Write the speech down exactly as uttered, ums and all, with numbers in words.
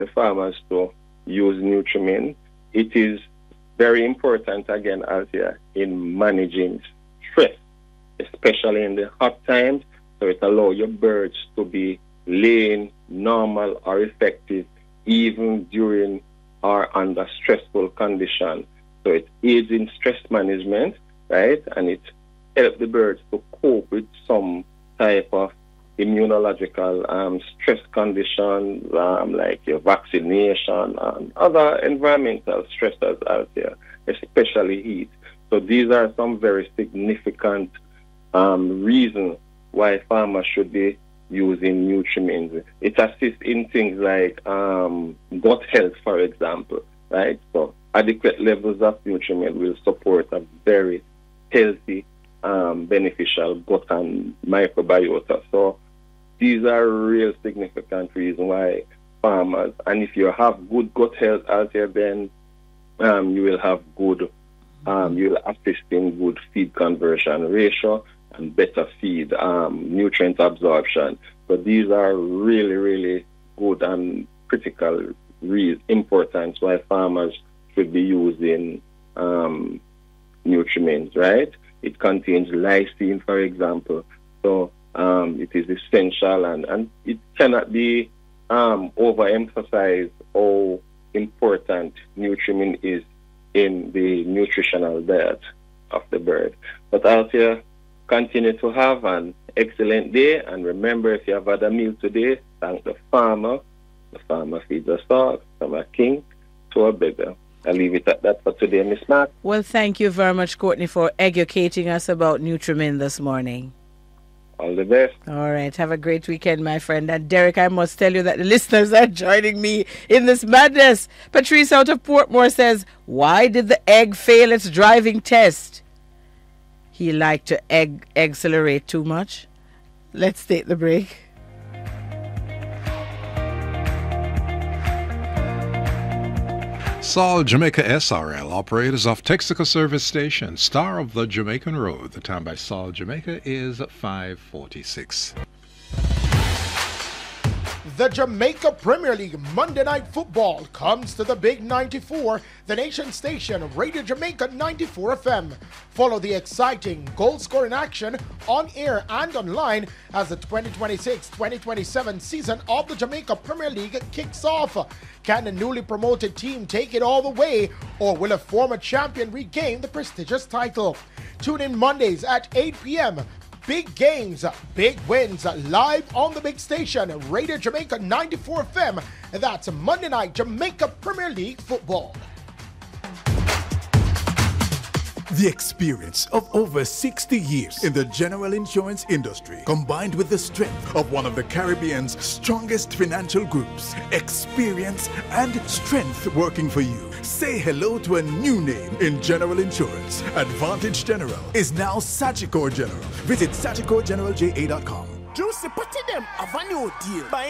the farmers to use Nutriment. It is very important, again, as here, in managing stress, especially in the hot times. So it allows your birds to be laying normal or effective even during or under stressful conditions. So it aids in stress management, right? And it helps the birds to cope with some type of immunological um, stress condition, um, like your vaccination and other environmental stressors out there, especially heat. So these are some very significant um, reasons why farmers should be using Nutriment. It assists in things like um, gut health, for example, right? So adequate levels of Nutriment will support a very healthy, um, beneficial gut and microbiota. So these are real significant reasons why farmers, and if you have good gut health out there, then um, you will have good, um, you will assist in good feed conversion ratio and better feed um, nutrient absorption. So these are really, really good and critical re- importance why farmers should be using um, Nutriment, right? It contains lysine, for example. So um, it is essential, and, and it cannot be um, overemphasized how important Nutriment is in the nutritional diet of the bird. But out here, continue to have an excellent day, and remember, if you have had a meal today, thank the farmer. The farmer feeds us all, from a king to a beggar. I'll leave it at that for today, Miss Mark. Well, thank you very much, Courtney, for educating us about Nutriment this morning. All the best. All right. Have a great weekend, my friend. And Derek, I must tell you that the listeners are joining me in this madness. Patrice out of Portmore says, why did the egg fail its driving test? He liked to egg accelerate too much. Let's take the break. Saul Jamaica S R L, operators of Texaco Service Station, star of the Jamaican Road. The time by Saul Jamaica is five forty-six. The Jamaica Premier League Monday Night Football comes to the Big ninety-four, the nation station, Radio Jamaica ninety-four F M. Follow the exciting goal-scoring action on air and online as the twenty twenty-six twenty twenty-seven season of the Jamaica Premier League kicks off. Can the newly promoted team take it all the way, or will a former champion regain the prestigious title? Tune in Mondays at eight p.m. Big games, big wins, live on the big station, Radio Jamaica ninety-four F M. That's Monday Night Jamaica Premier League Football. The experience of over sixty years in the general insurance industry, combined with the strength of one of the Caribbean's strongest financial groups, experience and strength working for you. Say hello to a new name in general insurance. Advantage General is now Sagicor General. Visit Sagicor General J A dot com. Juicy, put them a new deal.